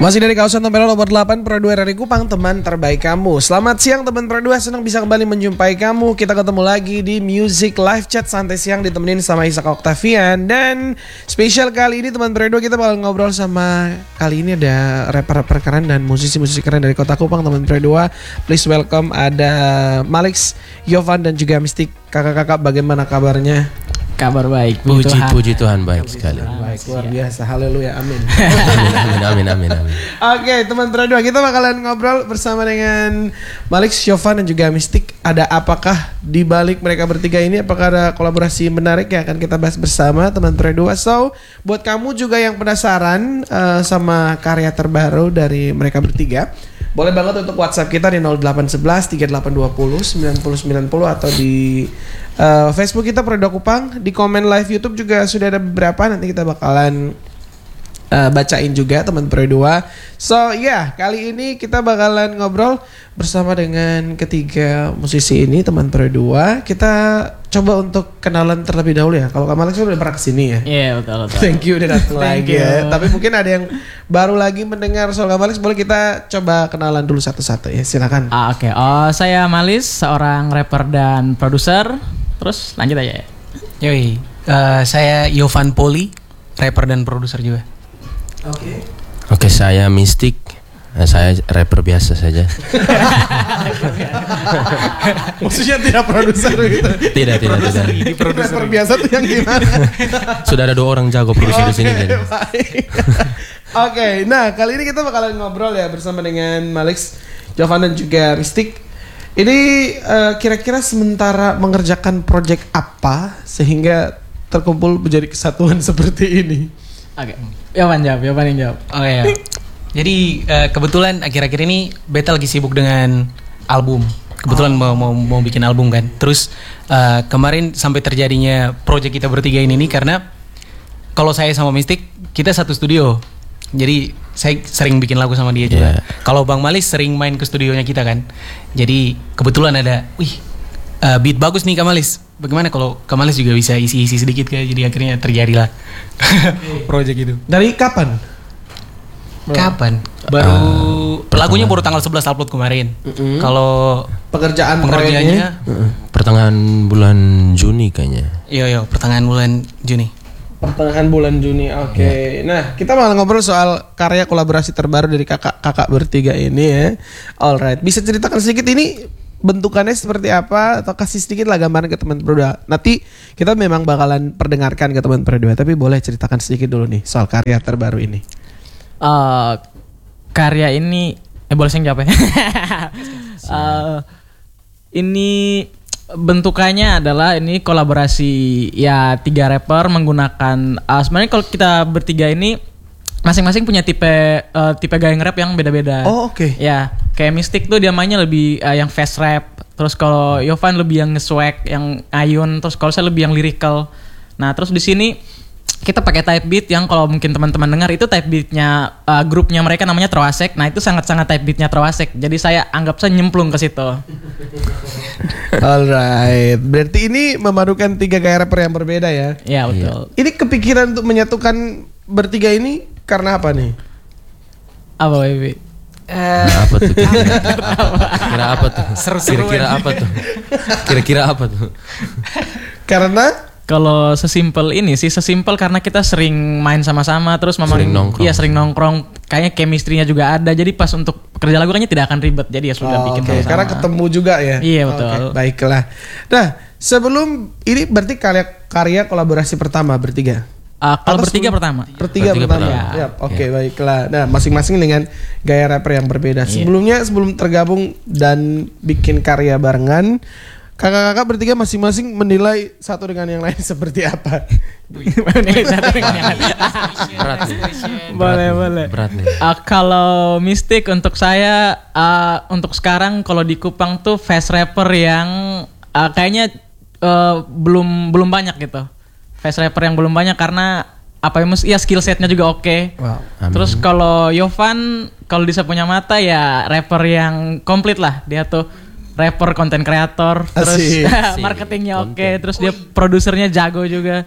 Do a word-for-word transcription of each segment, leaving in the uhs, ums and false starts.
Masih dari kawasan Tempero nomor delapan Pro dua dari Kupang, teman terbaik kamu. Selamat siang teman Pro dua, senang bisa kembali menjumpai kamu. Kita ketemu lagi di Music Live Chat santai siang ditemenin sama Isaac Octavian. Dan spesial kali ini teman Pro dua kita bakal ngobrol sama, kali ini ada rapper-rapper keren dan musisi-musisi keren dari kota Kupang teman Pro dua. Please welcome ada Malix, Yovan dan juga Mistik. Kakak-kakak bagaimana kabarnya? Kabar baik, puji Tuhan, puji Tuhan baik sekali. Baik, luar biasa, haleluya, amin. amin, amin, amin, amin. Oke, teman Pro dua, kita bakalan ngobrol bersama dengan Malix, Yovan dan juga Mistik. Ada apakah di balik mereka bertiga ini? Apakah ada kolaborasi menarik yang akan kita bahas bersama teman Pro dua? So, buat kamu juga yang penasaran uh, sama karya terbaru dari mereka bertiga, boleh banget untuk WhatsApp kita di nol delapan satu satu tiga delapan dua nol sembilan nol sembilan nol atau di uh, Facebook kita Pro dua Kupang. Di komen live YouTube juga sudah ada beberapa, nanti kita bakalan uh, bacain juga teman Pro dua. So ya, yeah, kali ini kita bakalan ngobrol bersama dengan ketiga musisi ini teman Pro dua. Kita coba untuk kenalan terlebih dahulu ya. Kalau Kamal udah pernah kesini ya. Iya yeah, betul betul. Thank you udah datang lagi ya. Tapi mungkin ada yang baru lagi mendengar soal Kamal, boleh kita coba kenalan dulu satu-satu ya. Silakan. Ah, Oke, okay. oh saya Malis, seorang rapper dan produser. Terus lanjut aja ya. Yoi, uh, saya Yovan Poli, rapper dan produser juga. Oke. Okay. Oke, saya Mistik. Nah, saya rapper biasa saja. Maksudnya tidak produser gitu? Tidak, tidak, tidak. Di produser biasa tuh yang gimana? Sudah ada dua orang jago produser di sini. Oke, okay, nah kali ini kita bakalan ngobrol ya bersama dengan Malix, Yovan dan juga Mistik. Ini uh, kira-kira sementara mengerjakan project apa sehingga terkumpul menjadi kesatuan seperti ini? Oke, okay. Yovan jawab, Yovan yang jawab. Oh ya. Jadi uh, kebetulan akhir-akhir ini Beta lagi sibuk dengan album. Kebetulan oh. mau, mau mau bikin album kan. Terus uh, kemarin sampai terjadinya project kita bertiga ini nih karena kalau saya sama Mistik kita satu studio. Jadi saya sering bikin lagu sama dia juga. Yeah. Kalau Bang Malis sering main ke studionya kita kan. Jadi kebetulan ada, wih uh, beat bagus nih Kak Malis. Bagaimana kalau Kak Malis juga bisa isi-isi sedikit kayak. Jadi akhirnya terjadilah project itu. Dari kapan? Kapan? Baru uh, lagunya baru tanggal sebelas upload kemarin. Mm-hmm. Kalau pekerjaan pengerjaannya uh, pertengahan bulan Juni kayaknya. Iya, iya, pertengahan bulan Juni. Pertengahan bulan Juni, oke. Okay. Yeah. Nah, kita malah ngobrol soal karya kolaborasi terbaru dari kakak-kakak bertiga ini ya. Alright, bisa ceritakan sedikit ini bentukannya seperti apa atau kasih sedikit lah gambaran ke teman Pro dua. Nanti kita memang bakalan perdengarkan ke teman Pro dua, tapi boleh ceritakan sedikit dulu nih soal karya terbaru ini. Uh, karya ini, eh boleh saya jawab ya? uh, ini bentukannya adalah ini kolaborasi ya tiga rapper menggunakan uh, sebenarnya kalau kita bertiga ini masing-masing punya tipe uh, tipe gaya nge-rap yang beda-beda. Oh oke. Okay. Ya kayak Mistik tuh dia mainnya lebih uh, yang fast rap. Terus kalau Yovan lebih yang swag, yang ayun. Terus kalau saya lebih yang lyrical. Nah terus di sini kita pakai type beat yang kalau mungkin teman-teman dengar itu type beatnya uh, grupnya mereka namanya Trawasek. Nah itu sangat-sangat type beatnya Trawasek. Jadi saya anggap saya nyemplung ke situ. Alright, berarti ini memadukan tiga gaya rapper yang berbeda ya? Iya betul. Ini kepikiran untuk menyatukan bertiga ini karena apa nih? Apa baby? Uh, nah, apa tuh? Kira apa tuh? Kira-kira apa tuh? Kira-kira apa tuh? Karena kalau sesimpel ini sih, sesimpel karena kita sering main sama-sama terus memang sering nongkrong. Iya sering nongkrong, kayaknya chemistry-nya juga ada. Jadi pas untuk kerja lagu kayaknya tidak akan ribet. Jadi ya sudah oh, bikin okay. sama-sama. Karena ketemu juga ya. Iya betul. Okay, baiklah. Nah, sebelum ini berarti karya karya kolaborasi pertama bertiga. Uh, kalau Atau bertiga sebelum, pertama. Bertiga, bertiga pertama. Ya. Ya, Oke, okay, ya. Baiklah. Nah, masing-masing dengan gaya rapper yang berbeda. Sebelumnya yeah. sebelum tergabung dan bikin karya barengan, kakak-kakak bertiga masing-masing menilai satu dengan yang lain seperti apa? Menilai satu dengan yang lain. Berat nih. Boleh, boleh. Berat nih. Uh, kalau Mistik untuk saya uh, untuk sekarang kalau di Kupang tuh fast rapper yang uh, kayaknya uh, belum belum banyak gitu. Fast rapper yang belum banyak karena apa ya, ya skill setnya juga oke. Okay. Wow. Terus kalau Yovan kalau bisa punya mata ya rapper yang komplit lah. Dia tuh rapper, konten kreator, terus marketingnya oke, okay, terus dia produsernya jago juga.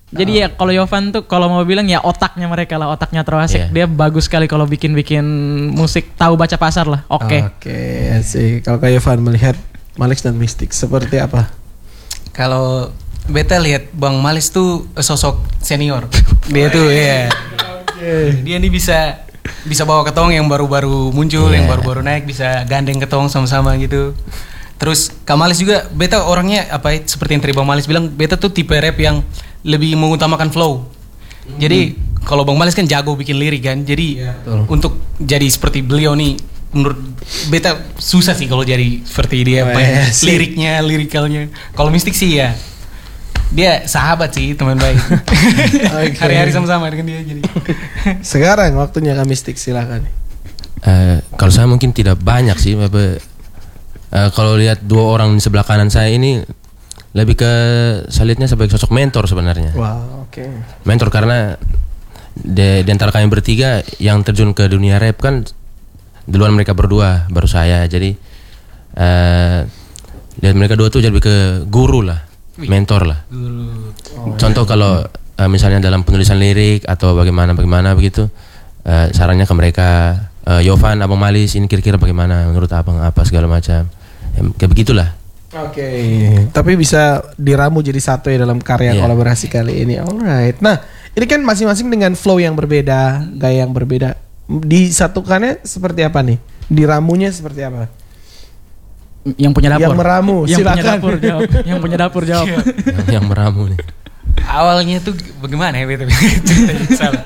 Jadi ya kalau Yovan tuh kalau mau bilang ya otaknya mereka lah, otaknya Troasek. Iya. Dia bagus sekali kalau bikin-bikin musik, tahu baca pasar lah. Oke. Oke, sih. Kalau Kak Yovan melihat Maliks dan Mystic seperti apa? Kalau beta lihat Bang Maliks tuh sosok senior. Dia tuh ya. Dia nih bisa bisa bawa ketong yang baru-baru muncul, Yeah. yang baru-baru naik, bisa gandeng ketong sama-sama gitu. Terus Kak Maliks juga, beta orangnya apa ya, seperti yang tadi Bang Maliks bilang, beta tuh tipe rap yang lebih mengutamakan flow. Jadi kalau Bang Maliks kan jago bikin lirik kan. Jadi untuk jadi seperti beliau nih, menurut beta susah sih kalau jadi seperti dia. Oh, apa ya, iya sih. liriknya, lirikalnya. Kalau Mystic sih ya, dia sahabat sih, teman baik. Oke. Hari-hari sama-sama dengan dia jadi. Sekarang waktunya Kak Mystic, silakan. Eh, kalau saya mungkin tidak banyak sih. apa- eh, kalau lihat dua orang di sebelah kanan saya ini lebih ke saya lihatnya sebagai sosok mentor sebenarnya. Wow, oke. Mentor karena di, di antara kami bertiga yang terjun ke dunia rap kan duluan mereka berdua, baru saya. Jadi eh lihat mereka dua tuh jadi ke guru lah, mentor lah. Contoh kalau eh, misalnya dalam penulisan lirik atau bagaimana bagaimana begitu, eh, sarannya ke mereka, eh, Yovan, Abang Maliks ini kira-kira bagaimana menurut abang apa segala macam, ya, kayak begitulah. Oke, tapi bisa diramu jadi satu ya dalam karya Iya. kolaborasi kali ini. Alright. Nah, ini kan masing-masing dengan flow yang berbeda, gaya yang berbeda. Disatukannya seperti apa nih? Diramunya seperti apa? Yang punya dapur. Yang meramu, Yang punya silakan. dapur jawab. Yang punya dapur jawab. yang, yang meramu nih. Awalnya tuh bagaimana ya beta ceritanya salah.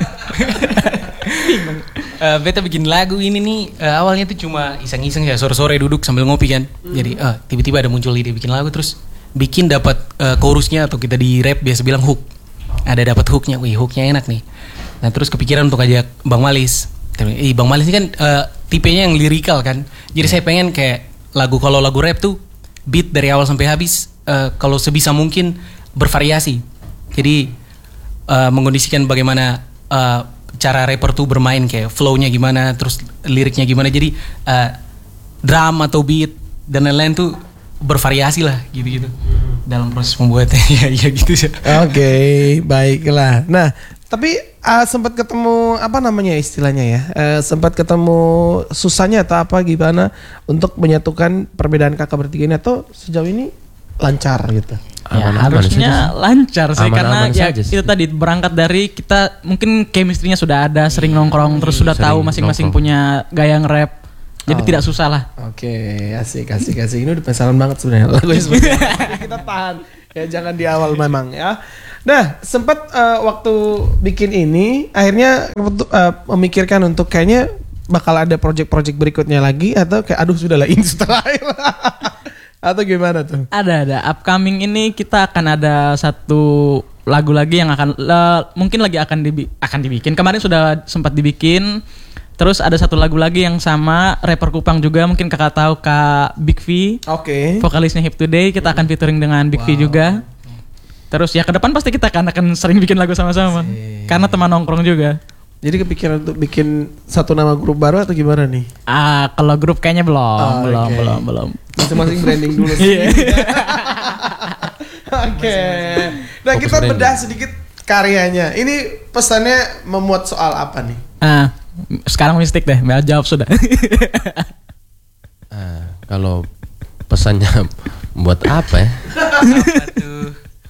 Eh, beta bikin lagu ini nih eh, awalnya tuh cuma iseng-iseng ya, sore-sore duduk sambil ngopi kan. Jadi ah tiba-tiba ada muncul ide bikin lagu, terus bikin dapat eh, chorusnya atau kita di rap biasa bilang hook. Ada dapat hooknya, wih hooknya enak nih. Nah terus kepikiran untuk ajak Bang Maliks. Eh Bang Maliks ini kan eh, tipenya yang lirikal kan. Jadi saya pengen kayak lagu, kalau lagu rap tuh beat dari awal sampai habis eh, kalau sebisa mungkin bervariasi. Jadi uh, mengkondisikan bagaimana uh, cara rapper tuh bermain, kayak flow-nya gimana, terus liriknya gimana. Jadi uh, drum atau beat dan lain-lain tuh bervariasi lah gitu-gitu dalam proses pembuatan. ya ya gitu sih. Oke, baiklah. Nah, tapi uh, sempat ketemu apa namanya istilahnya ya? Uh, sempat ketemu susahnya atau apa gimana untuk menyatukan perbedaan kakak bertiga ini, atau sejauh ini lancar gitu? Ya, Aman-aman harusnya saja lancar sih, karena Aman-aman ya saja sih. itu tadi berangkat dari kita mungkin chemistry-nya sudah ada, sering nongkrong, terus sudah Sering tahu masing-masing nongkrong. punya gaya nge-rap. Jadi Oh. tidak susah lah. Oke, asik, asik, asik. Ini udah penasaran banget sebenarnya lagunya seperti apa. Jadi kita tahan ya, jangan di awal memang ya. Nah, sempat eh, waktu bikin ini akhirnya kebetu- eh, memikirkan untuk kayaknya bakal ada project-project berikutnya lagi, atau kayak aduh sudahlah ini terakhir. Atau gimana tuh? Ada ada upcoming ini kita akan ada satu lagu lagi yang akan le- mungkin lagi akan dibi- akan dibikin. Kemarin sudah sempat dibikin. Terus ada satu lagu lagi yang sama rapper Kupang juga, mungkin kakak tahu Kak Big V, Oke. vokalisnya Hip Today. Kita akan featuring dengan Big V juga. Terus ya ke depan pasti kita akan akan sering bikin lagu sama-sama karena teman nongkrong juga. Jadi kepikiran untuk bikin satu nama grup baru atau gimana nih? Ah, kalau grup kayaknya belum, Oh, belum, oke. belum, belum. Masing-masing branding dulu sih. Oke. Nah, Fokus kita branding. bedah sedikit karyanya. Ini pesannya memuat soal apa nih? Ah, sekarang mistik deh, Mel jawab sudah. Ah, kalau pesannya buat apa ya? Apa tuh?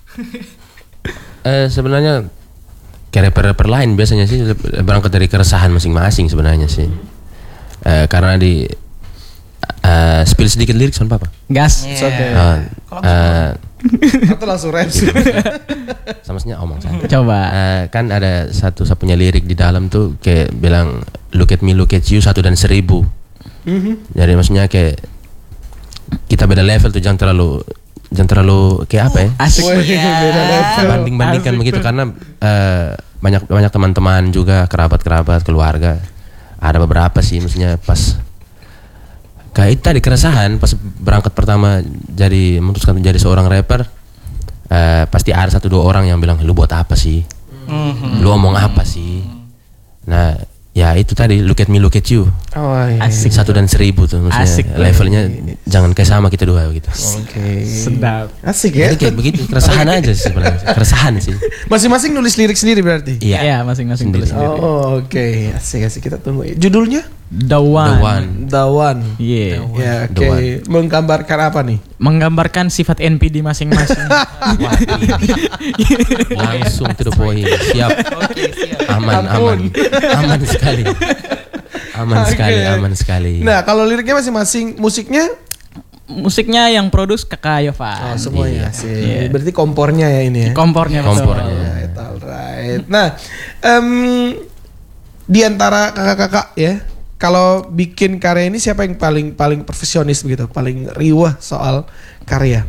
Eh, sebenarnya kayak rapper-rapper lain biasanya sih berangkat dari keresahan masing-masing sebenarnya sih. Eh, karena di eh, spill sedikit lirik sama papa. Gas. It's okay. Eh, eh, Atau langsung rap sih. sama sebenarnya omong saya. Coba. Eh, kan ada satu saya punya lirik di dalam tuh kayak bilang look at me, look at you, satu dan seribu. Jadi maksudnya kayak kita beda level tuh, jangan terlalu jangan terlalu kayak apa ya? Asik. Wih, beda level. banding-bandingkan Asik begitu tuh. karena eh, banyak banyak teman-teman juga, kerabat-kerabat, keluarga. Ada beberapa sih maksudnya pas kayak itu tadi keresahan pas berangkat pertama jadi memutuskan menjadi seorang rapper, eh, pasti ada satu dua orang yang bilang lu buat apa sih? Lu omong apa sih? Nah, ya itu tadi look at me look at you. Oh iya. Asik. Satu dan seribu tuh maksudnya. Asik. Levelnya jangan kayak sama kita dua gitu. Oke. Sedap. Asik ya. Jadi kayak begitu, keresahan aja sih sebenarnya. Keresahan sih. Masing-masing nulis lirik sendiri berarti. Iya. Iya, masing-masing tulis sendiri. Oh, oke. Asik asik kita tunggu. Judulnya The One. The One. The One. Iya. Ya, The oke. One. Menggambarkan apa nih? Menggambarkan sifat N P D masing-masing. Langsung to the point. Siap. Aman, aman. Aman sekali. Aman Oke. sekali, aman sekali. Nah, kalau liriknya masing-masing, musiknya Musiknya yang produce Kakak Yovan. oh, semuanya Iya. sih. Iya. Berarti kompornya ya ini ya. Kompornya betul. Kompornya. Alright, alright. Nah, em, di antara kakak-kakak ya, kalau bikin karya ini siapa yang paling paling profesionis begitu, paling riwah soal karya?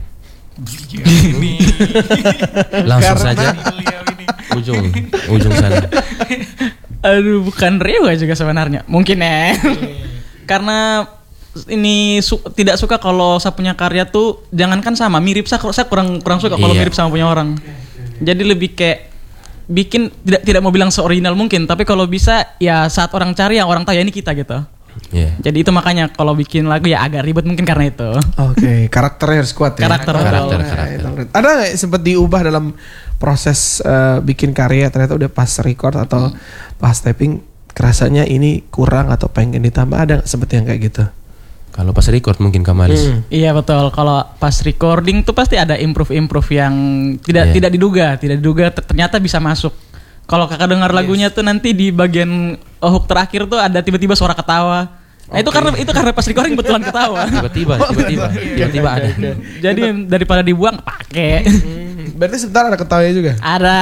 Langsung Karena- saja. Ujung, ujung sana. Aduh, bukan Rewa juga sebenarnya. Mungkin ya. Karena ini su- tidak suka kalau saya punya karya tuh jangankan sama mirip saya saya kurang kurang suka kalau Iya. mirip sama punya orang. Jadi lebih kayak bikin tidak tidak mau bilang seoriginal mungkin, tapi kalau bisa ya saat orang cari yang orang tahu ya ini kita gitu. Iya. Jadi itu makanya kalau bikin lagu ya agak ribet mungkin karena itu. Oke, karakternya harus kuat ya. Karakter, Karakter, Alright, karakter. alright. Ada nggak sempat diubah dalam proses eh, bikin karya, ternyata udah pas record atau pas taping kerasanya ini kurang atau pengen ditambah, ada nggak sempet yang kayak gitu? Kalau pas record mungkin Kamalis. Hmm. Iya betul. Kalau pas recording tuh pasti ada improve-improve yang tidak Iya. tidak diduga, tidak diduga ter- ternyata bisa masuk. Kalau kakak dengar lagunya tuh nanti di bagian uh, hook terakhir tuh ada tiba-tiba suara ketawa. Nah itu karena itu karena pas recording betulan ketawa. Tiba-tiba, tiba-tiba, tiba-tiba ada. Jadi daripada dibuang pakai. Hmm, berarti sebentar ada ketawanya juga. Ada.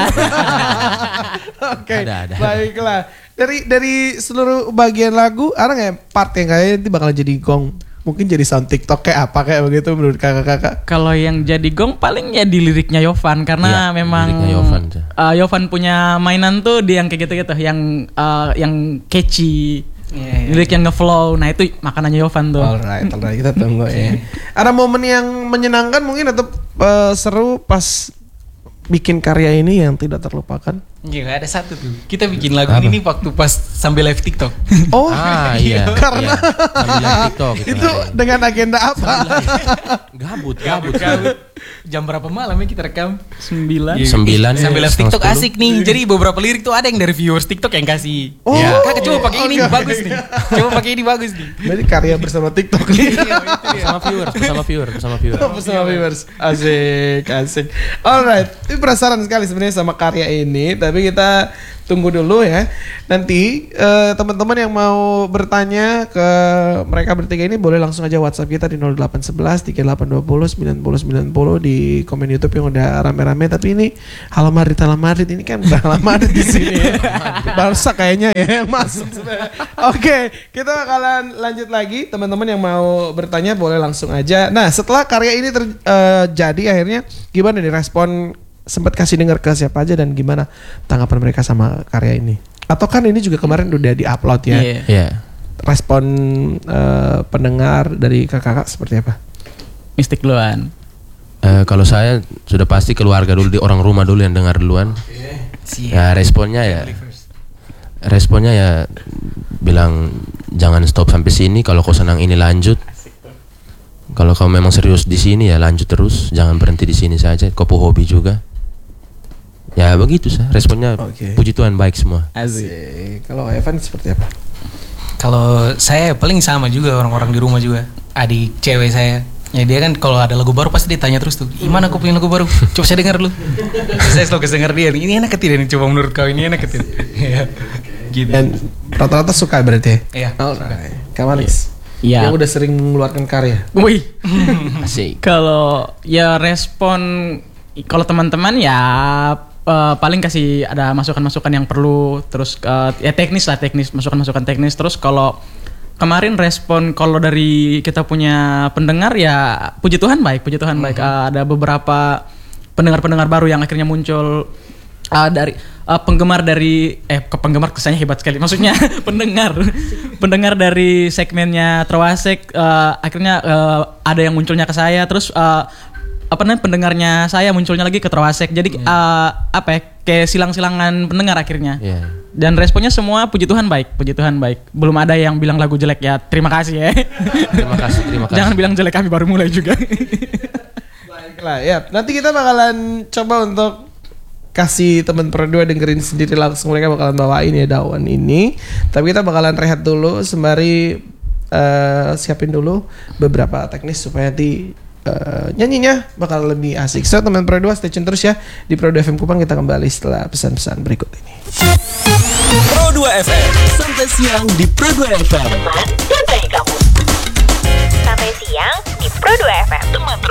Oke, Ada, ada. baiklah. Dari dari seluruh bagian lagu, ada nggak part yang kayaknya nanti bakal jadi gong? Mungkin jadi sound TikTok kayak apa kayak begitu menurut kakak-kakak? Kalau yang jadi gong paling ya di liriknya Yovan karena Iya, memang liriknya Yovan tuh. uh, Yovan punya mainan tuh di yang kayak gitu-gitu, yang uh, yang catchy, Iya, iya. lirik yang ngeflow. Nah itu makanannya Yovan tuh. Alright, alright, kita tunggu ya. Ada momen yang menyenangkan mungkin atau eh, seru pas bikin karya ini yang tidak terlupakan? Iya, ada satu tuh. Kita bikin lagu Apa? ini nih waktu pas sambil live TikTok. Oh, Ah iya. karena iya. Sambil live TikTok gitu. itu dengan agenda apa? Gabut, gabut. Jam berapa malam ya kita rekam? Sembilan. Iya. Sembilan Sambil live setengah TikTok sepuluh. asik nih. Jadi beberapa lirik tuh ada yang dari viewers TikTok yang kasih. Oh, Ya, kakak coba pakai ini oke, oke. bagus nih. Coba pakai ini bagus nih. Berarti karya bersama TikTok nih. Bersama viewers, bersama viewers, bersama viewers. bersama viewers. Asik, asik. Alright, ini penasaran sekali sebenarnya sama karya ini, tapi kita tunggu dulu ya. Nanti eh, teman-teman yang mau bertanya ke mereka bertiga ini boleh langsung aja WhatsApp kita di nol delapan satu satu tiga delapan dua nol sembilan nol sembilan nol di komen YouTube yang udah rame-rame. Tapi ini Halo Madrid, Halo Madrid ini kan udah Halo Madrid di sini ya. Barca kayaknya ya yang masuk. Oke, kita bakalan lanjut lagi. Teman-teman yang mau bertanya boleh langsung aja. Nah, setelah karya ini terjadi akhirnya gimana nih respon, sempat kasih dengar ke siapa aja dan gimana tanggapan mereka sama karya ini? Atau kan ini juga kemarin udah di-upload ya. Iya. Iya. Respon eh, pendengar dari kakak-kakak seperti apa? Mistik duluan. Eh, kalau saya sudah pasti keluarga dulu, di orang rumah dulu yang dengar duluan. Ya responnya ya, responnya ya bilang jangan stop sampai sini. Kalau kau senang ini lanjut. Kalau kau memang serius di sini ya lanjut terus, jangan berhenti di sini saja. Kau pu hobi juga. Ya begitu sih responnya. Oke. Puji Tuhan baik semua. Asik. Eh, Kalau Evan seperti apa? Kalau saya paling sama juga orang-orang di rumah juga. Adik cewek saya. Ya dia kan kalau ada lagu baru pasti ditanya terus tuh, gimana kau punya lagu baru? Coba saya dengar dulu. Saya selalu kasih denger dia, ini enak ke tidak nih? Coba menurut kau ini enak ke tidak? Iya. Gitu. Dan rata-rata suka berarti ya? Iya. Alright. Kamalis. Iya. Yang udah sering mengeluarkan karya. Wih. Asik. Kalau ya respon kalau teman-teman ya eh, paling kasih ada masukan-masukan yang perlu, terus eh, ya teknis lah, teknis, masukan-masukan teknis. Terus kalau kemarin respon kalau dari kita punya pendengar ya puji Tuhan baik, puji Tuhan baik. Eh, ada beberapa pendengar-pendengar baru yang akhirnya muncul eh, dari eh, penggemar dari eh ke penggemar kesannya hebat sekali. Maksudnya pendengar pendengar dari segmennya Trawasek eh, akhirnya eh, ada yang munculnya ke saya, terus eh, apa namanya pendengarnya saya munculnya lagi ke Trawasek. Jadi eh, apa ya kayak silang-silangan pendengar akhirnya. Iya. Dan responnya semua puji Tuhan baik, puji Tuhan baik. Belum ada yang bilang lagu jelek ya. Terima kasih ya. Terima kasih, terima kasih. Jangan bilang jelek, kami baru mulai juga. Baiklah, ya. Nanti kita bakalan coba untuk kasih teman Pro dua dengerin sendiri langsung, mereka bakalan bawain ya daun ini. Tapi kita bakalan rehat dulu sembari uh, siapin dulu beberapa teknis supaya nanti Uh, nyanyinya bakal lebih asik. So teman Pro dua stay tune terus ya di Pro dua F M Kupang. Kita kembali setelah pesan-pesan berikut ini. Pro dua F M, sampai siang di Pro dua F M. Teman berbagi kamu. Sampai siang di Pro dua F M. Teman